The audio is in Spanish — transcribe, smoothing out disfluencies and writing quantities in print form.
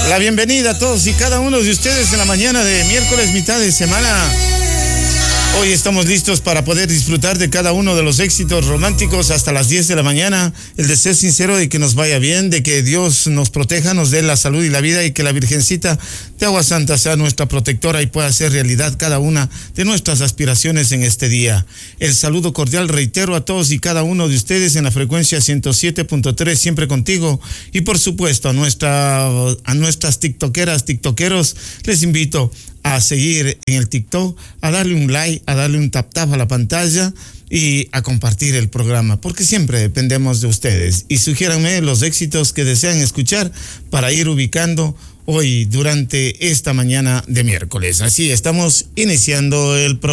La bienvenida a todos y cada uno de ustedes en la mañana de miércoles, mitad de semana. Hoy estamos listos para poder disfrutar de cada uno de los éxitos románticos hasta las 10 de la mañana. El deseo sincero de que nos vaya bien, de que Dios nos proteja, nos dé la salud y la vida y que la Virgencita de Agua Santa sea nuestra protectora y pueda hacer realidad cada una de nuestras aspiraciones en este día. El saludo cordial, reitero, a todos y cada uno de ustedes en la frecuencia 107.3, siempre contigo. Y por supuesto a nuestras tiktokeras, tiktokeros, les invito a seguir en el TikTok, a darle un like, a darle un tap a la pantalla y a compartir el programa, porque siempre dependemos de ustedes. Y sugiéranme los éxitos que desean escuchar para ir ubicando hoy durante esta mañana de miércoles. Así estamos iniciando el programa.